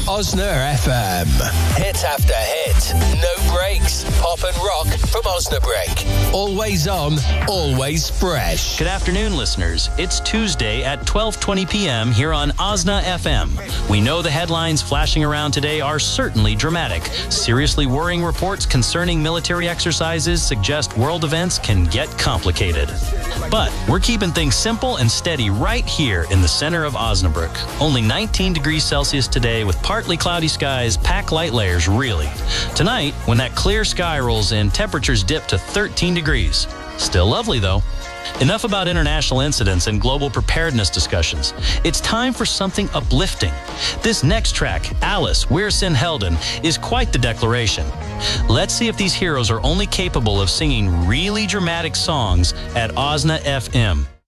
Osna FM. Hit after hit. No breaks. Pop and rock from Osnabrück. Always on, always fresh. Good afternoon, listeners. It's Tuesday at 12:20 p.m. here on Osna FM. We know the headlines flashing around today are certainly dramatic. Seriously worrying reports concerning military exercises suggest world events can get complicated. But we're keeping things simple and steady right here in the center of Osnabrück. Only 19 degrees Celsius today with partly cloudy skies. Pack light layers, really. Tonight, when that clear sky rolls in, temperatures dip to 13 degrees. Still lovely, though. Enough about international incidents and global preparedness discussions. It's time for something uplifting. This next track, Alice, We're Sin Helden, is quite the declaration. Let's see if these heroes are only capable of singing really dramatic songs at Osna FM.